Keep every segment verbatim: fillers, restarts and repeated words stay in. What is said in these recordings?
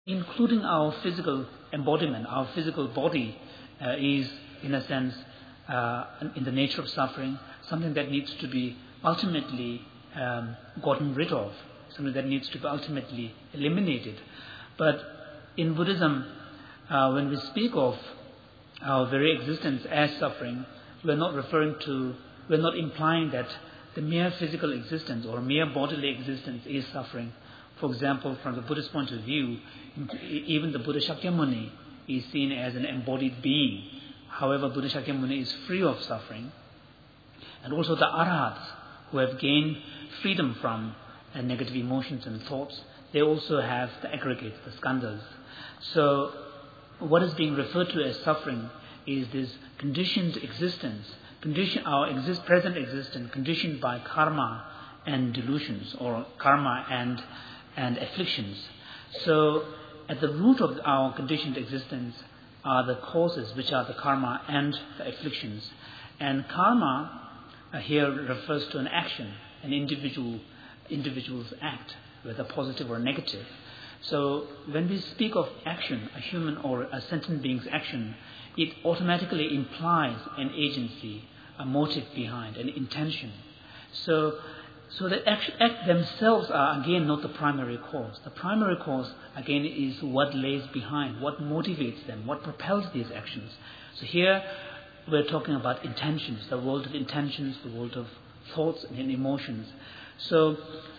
including our physical embodiment, our physical body uh, is, in a sense, uh, in the nature of suffering, something that needs to be ultimately um, gotten rid of, something that needs to be ultimately eliminated. But in Buddhism, uh, when we speak of our very existence as suffering, we're not referring to, we're not implying that the mere physical existence or mere bodily existence is suffering. For example, from the Buddhist point of view, even the Buddha Shakyamuni is seen as an embodied being. However, Buddha Shakyamuni is free of suffering. And also the Arhats, who have gained freedom from uh, negative emotions and thoughts, they also have the aggregates, the skandhas. So what is being referred to as suffering is this conditioned existence, condition, our exist, present existence conditioned by karma and delusions, or karma and, and afflictions. So at the root of our conditioned existence are the causes, which are the karma and the afflictions. And karma uh, here refers to an action, an individual individual's act, whether positive or negative. So when we speak of action, a human or a sentient being's action, it automatically implies an agency, a motive behind, an intention. So, so the act, act themselves are again not the primary cause. The primary cause again is what lays behind, what motivates them, what propels these actions. So here we're talking about intentions, the world of intentions, the world of thoughts and emotions. So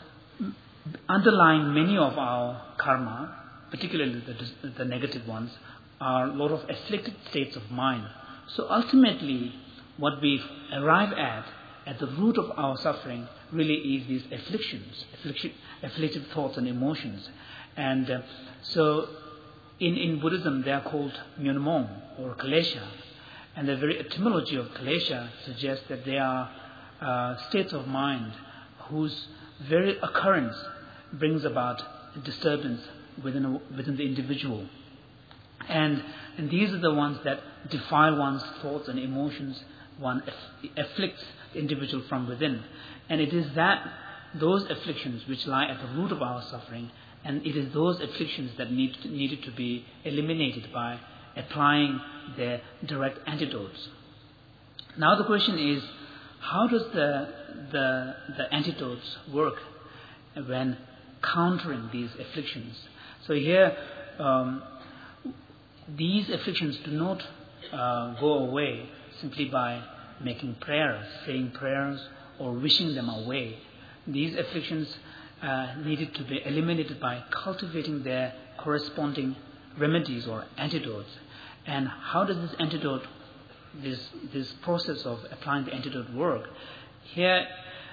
underlying many of our karma, particularly the, the negative ones, are a lot of afflicted states of mind. So ultimately, what we arrive at, at the root of our suffering, really is these afflictions, affliction, afflicted thoughts and emotions. And uh, so in, in Buddhism, they are called myonmong, or klesha. And the very etymology of klesha suggests that they are uh, states of mind whose very occurrence brings about a disturbance within, a, within the individual. And, and these are the ones that defile one's thoughts and emotions, one aff- afflicts the individual from within. And it is that, those afflictions which lie at the root of our suffering, and it is those afflictions that need to, needed to be eliminated by applying their direct antidotes. Now the question is, how does the, the, the antidotes work when countering these afflictions? So here, um, these afflictions do not uh, go away simply by making prayers, saying prayers, or wishing them away. These afflictions uh, needed to be eliminated by cultivating their corresponding remedies or antidotes. And how does this antidote, this this process of applying the antidote work? Here,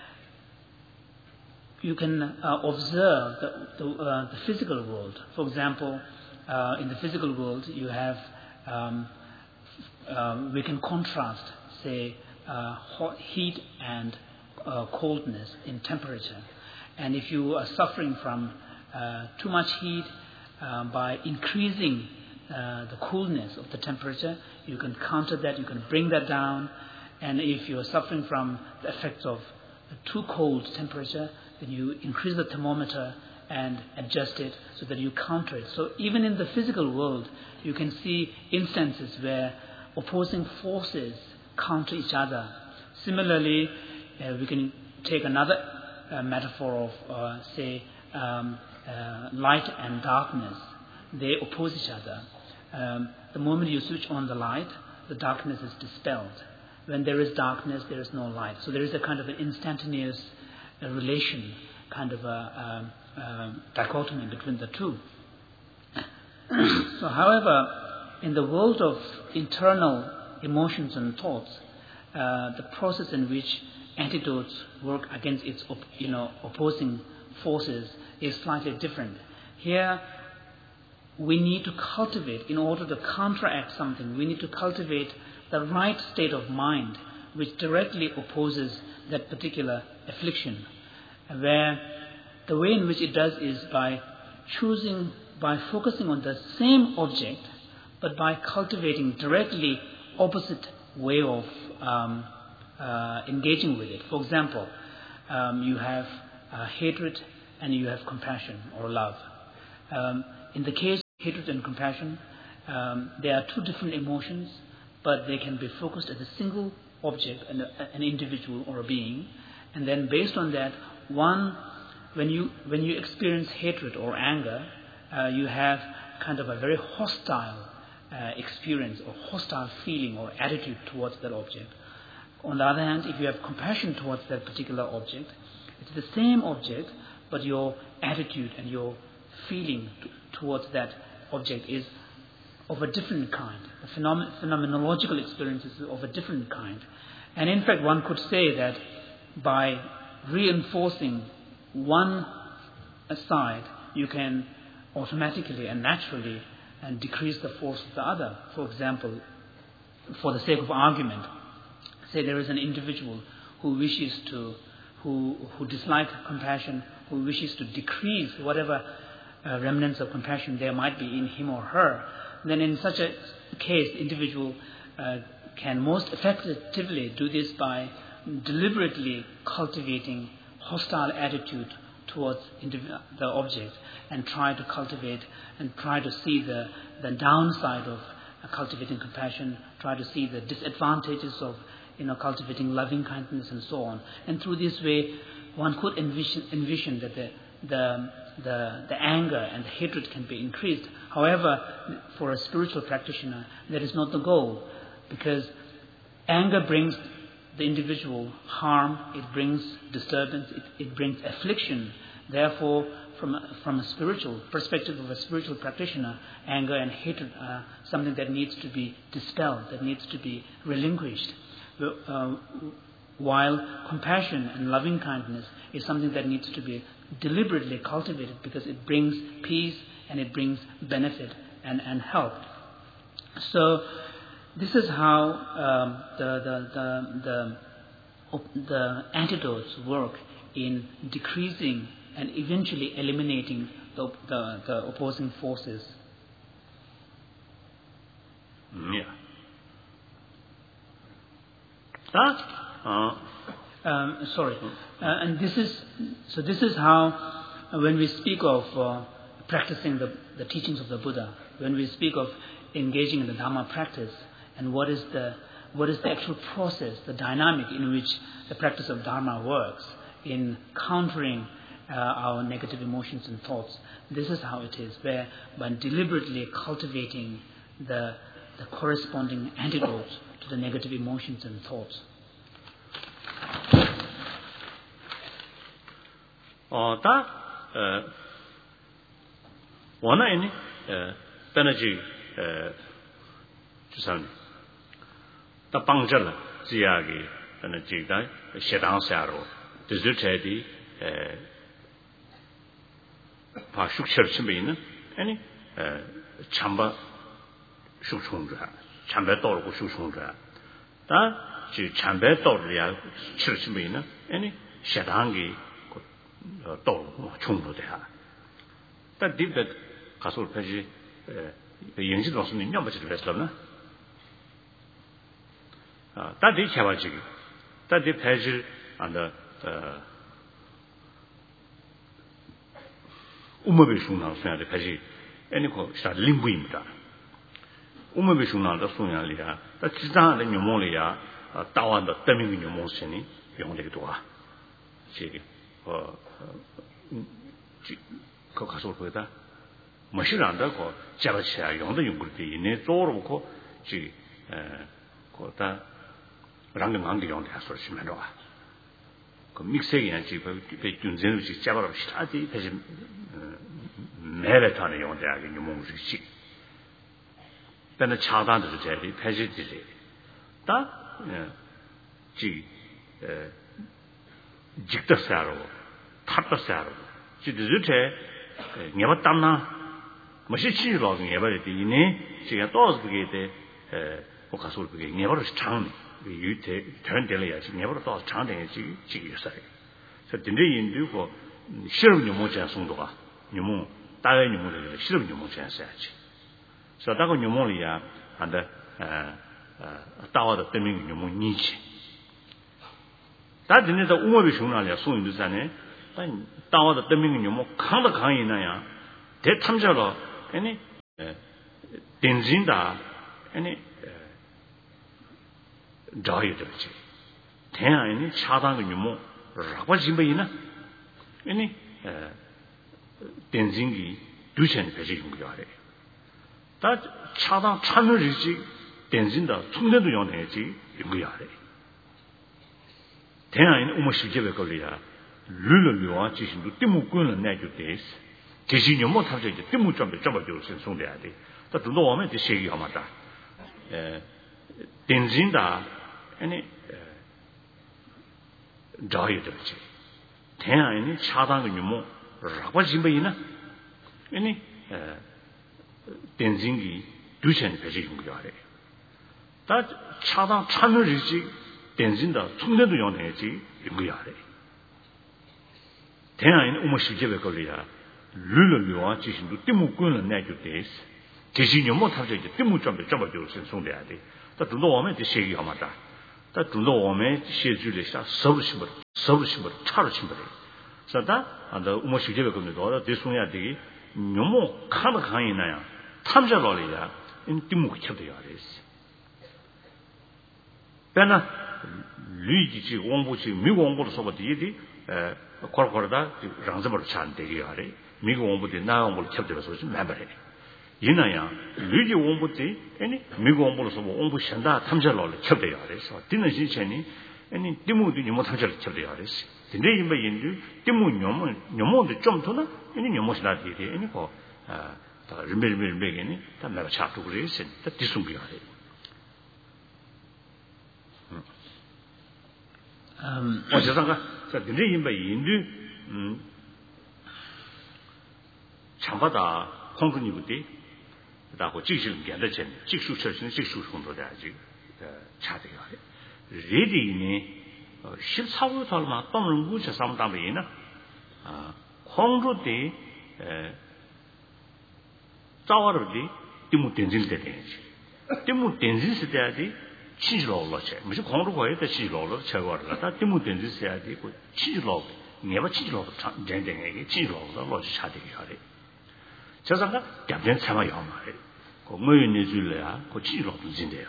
you can uh, observe the the, uh, the physical world. For example, uh, in the physical world, you have um, uh, we can contrast, say, uh, hot heat and uh, coldness in temperature. And if you are suffering from uh, too much heat, uh, by increasing uh, the coolness of the temperature, you can counter that, you can bring that down. And if you are suffering from the effects of a too cold temperature, then you increase the thermometer and adjust it so that you counter it. So even in the physical world, you can see instances where opposing forces counter each other. Similarly, uh, we can take another uh, metaphor of, uh, say, um, uh, light and darkness. They oppose each other. Um, the moment you switch on the light, the darkness is dispelled. When there is darkness, there is no light. So there is a kind of an instantaneous uh, relation, kind of a, a, a dichotomy between the two. So, however, in the world of internal emotions and thoughts, uh, the process in which antidotes work against its op- you know, opposing forces is slightly different. Here, we need to cultivate, in order to counteract something, we need to cultivate the right state of mind which directly opposes that particular affliction, where the way in which it does is by choosing, by focusing on the same object, but by cultivating directly opposite way of um, uh, engaging with it. For example, um, you have uh, hatred and you have compassion or love. Um, in the case hatred and compassion, um, they are two different emotions, but they can be focused as a single object, an, an individual or a being. And then based on that, one, when you when you experience hatred or anger, uh, you have kind of a very hostile uh, experience or hostile feeling or attitude towards that object. On the other hand, if you have compassion towards that particular object, it's the same object, but your attitude and your feeling t- towards that object is of a different kind. The phenom- phenomenological experience is of a different kind. And in fact, one could say that by reinforcing one side, you can automatically and naturally and decrease the force of the other. For example, for the sake of argument, say there is an individual who wishes to, who who dislikes compassion, who wishes to decrease whatever uh, remnants of compassion there might be in him or her. Then in such a case, the individual uh, can most effectively do this by deliberately cultivating hostile attitude towards indiv- the object, and try to cultivate and try to see the, the downside of uh, cultivating compassion, try to see the disadvantages of you know cultivating loving kindness and so on. And through this way, one could envision, envision that the the the the anger and the hatred can be increased. However, for a spiritual practitioner, that is not the goal, because anger brings the individual harm, it brings disturbance, it, it brings affliction. Therefore, from a, from a spiritual perspective of a spiritual practitioner, anger and hatred are something that needs to be dispelled, that needs to be relinquished. Uh, while compassion and loving kindness is something that needs to be deliberately cultivated, because it brings peace and it brings benefit and, and help. So this is how um, the, the, the, the, the antidotes work in decreasing and eventually eliminating the, the, the opposing forces. Yeah. Huh? Uh. Um, sorry. Uh, and this is, so this is how, uh, when we speak of uh, practicing the, the teachings of the Buddha, when we speak of engaging in the Dharma practice, and what is the what is the actual process, the dynamic in which the practice of Dharma works in countering uh, our negative emotions and thoughts. This is how it is, where by deliberately cultivating the the corresponding antidotes to the negative emotions and thoughts. Oh, that uh, one any uh, energy uh, just the puncture Ziagi and a Jida, a Shedan Saro, the Zutedi, Pashuk Churchmin, any Chamba Shuchundra, Chambedor Shuchundra. That Chi Chambedor Churchmin, any Shedangi Dor Chundu. That did that Castle Pegi, the Yangi was in Yamach Veslavna. That did Kavaji, that did Pegi and the Umabishuna, the Pegi, any call start Limbuimda. Umabishuna, the Sunalia, that is done in Yumolia, Tawan, the Teming in Yumosini, Yongadua. Chigi, or Cocasolpeta, Mashiranda, or Javacha, Yonda Yungri, in a Zoroko, G. Cota. Rangamandi on the Astroshimanoa. Mixing and cheap, Junzen, which is Java of Stati, Meritani on the Agin. Then the Chadan to the Jelly, Pejiti. That, G. Jicta Saro, Tata Saro. She did it, Nevatana, Mashichi logging everything in a, she had those brigade, Ocasul brigade, never is charming. You turn daily as you never thought chanting as you say. So, the day in do for Shirum Numoja Sundoa, Numo, Dai Numo, Shirum Numoja Sach. So, Dago Numolia and the Tower of the Teming Numunichi. That didn't the Umabishuna soon in the Sane, then Tower of the Teming Numo, Kanda Kainaya, Tet Tamjalo, any Tenzin any joy of the ten any chadang you more Rapajimbaina any Tenzingi Dushan Pajim Yare. That chadang Chanuriji Tenzin the Tundu Yoneji Yare. Ten in Umashijavakolia Lulu Luachi to Timukun and Naju days. Kissing your motor, Timu Jump the Jabba Jules and Sunday. That the law meant to say Yamata. Tenzinda any joy of the ten any chadang you more Rapajimbaina any Tenzingi Dushan Pajim Yare. That chadang Chanuriji Tenzinda Tundu Yoneji Yare. Ten in Umashijavakolia. Lulu Luachi to Timukun and Naju days. Kissing your motor, Timu Jump the Jabba Jules and Sunday. That the law meant to say Yamata. That the law meant to say Julius, serviceable, serviceable, charitable. So that and the Umashijavakolia, this one at the no more Kalakaina, Tamjalolia in Timuk Chabiaris. Pena Luigi Wombuchi, Miwombo over the Yidi, Corporada, Ranzabar Chan de Yare. Migo Wombuti now will keep the resolution memory. Yinaya, Luigi Wombuti, any Migo Wombos of Ombushanda, Tamjalo, kept the Yaris, or Dinner Cheni, any Timu di Motajal kept the Yaris. The name by Indu, Timu Yom, Yomon the Jomtona, any Yomosna, any for the remaining beginning, that never chat to race, and that this will be Um, what's the name by Indu? Chambada, Hongkong Buddhi, that was Jishun Gandajan, Jishu Church and Jishu Hondo Daji, Chati. Ready, ships how we told my Tom Wucha Samdamina, Hongro de Tower of the Timu Tenzin Daddy. Timu Tenzin Daddy, Chilo Loche, Mister Hongro, the Chilo, Chawara, Timu Tenzin Daddy, Chilo, never Chilo, Jending, Chilo, the Lodge Chati. 저자가 갑자기 참아요 말이에요. 그 뭐였니 줄래야? 그 지로 진대요.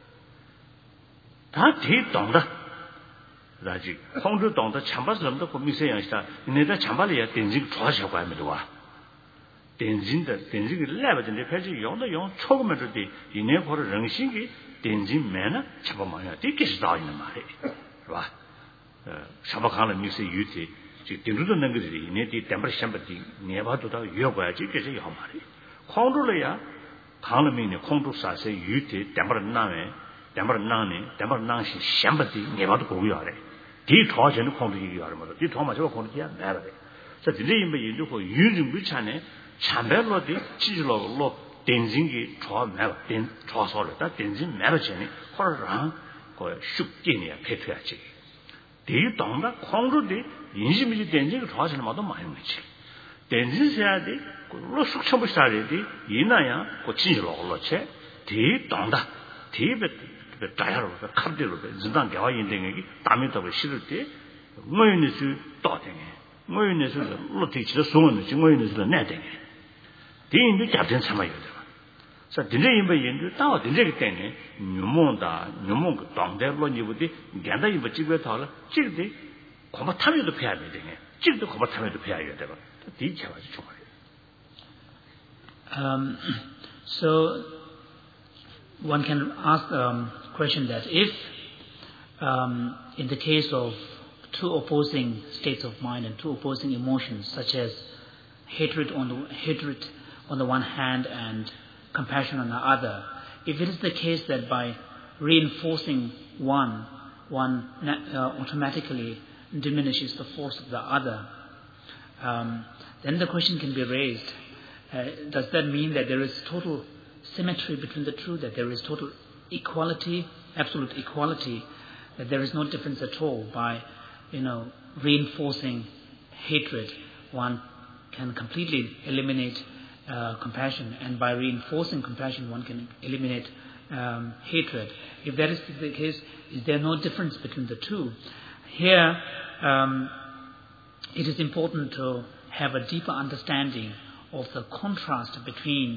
다 대동다. 라지 홍주 동다 참바스름도 그 미세양시다. 내가 참발이야 된지 좋아하셔고 하면도 와. 된진데 된지기 레버진데 패지 용도 용 초금에도 돼. 이내 거를 정신기 된지 매나 참바만이야. 되게서 다 있는 말이에요. 봐. 어, 샤바칸의 미세 유티 딩루도 능거들이 이내디 템버 샴바디 네바도다 요거야지 그래서 요 말이 콩도래야 강르민의 콩도사세 유티 템버 나메 템버 나네 템버 나시 샴바디 네바도 고요하래 디 토전의 콩도 얘기하는 거다 디 토마 저 콩도야 나래 그래서 딜레임의 인도고 유진 부차네 참벨로디 지질로로 덴징기 좋아매라 덴 좋아서다 덴진 매라지니 코르랑 그 슈끼니야 페트야지 대 동다 콩로디 인심이 된지가 좋아지는 것도 많이 있지. 된지셔야 돼. 그로 숙청부 살아야 돼. 이나야 그 진실로 올라체. 대 동다. 대베 다야로 갑대로 진단 개화 인생에게 담이 더 싫을 때 뭐였는지 또 되네. 뭐였는지 로티치도 소원을 뭐였는지 내되네. 대인도 잡든 참아야 돼. 자, 딘제임바 인도 따와 딘제기 때문에 뉴몬다 뉴몬 동대로 니부디 간다 임바 찍어 타라 찍대 고마 탐에도 패야 되네 찍도 고마 탐에도 패야 돼 봐. 뒤쳐가지고 좋아요. Um, so one can ask a um, question that if um, in the case of two opposing states of mind and two opposing emotions such as hatred on the hatred on the one hand and compassion on the other, if it is the case that by reinforcing one, one uh, automatically diminishes the force of the other, um, then the question can be raised, uh, does that mean that there is total symmetry between the two, that there is total equality, absolute equality, that there is no difference at all by, you know, reinforcing hatred, one can completely eliminate Uh, compassion, and by reinforcing compassion one can eliminate um, hatred. If that is the case, is there no difference between the two? Here um, it is important to have a deeper understanding of the contrast between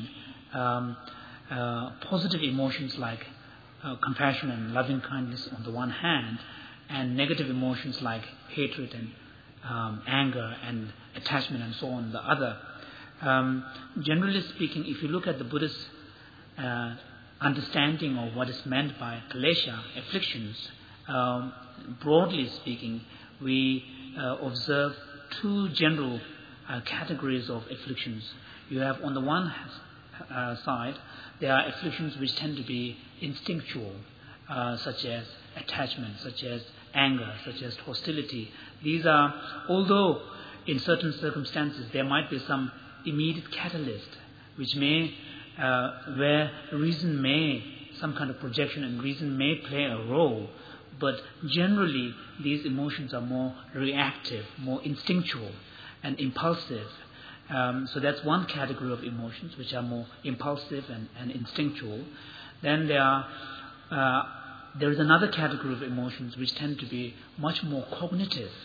um, uh, positive emotions like uh, compassion and loving kindness on the one hand, and negative emotions like hatred and um, anger and attachment and so on the other. Um, generally speaking, if you look at the Buddhist uh, understanding of what is meant by klesha, afflictions, um, broadly speaking, we uh, observe two general uh, categories of afflictions. You have, on the one uh, side, there are afflictions which tend to be instinctual, uh, such as attachment, such as anger, such as hostility. These are, although in certain circumstances there might be some immediate catalyst which may, uh, where reason may, some kind of projection and reason may play a role, but generally these emotions are more reactive, more instinctual and impulsive. Um, so that's one category of emotions which are more impulsive and, and instinctual. Then there are uh, there is another category of emotions which tend to be much more cognitive,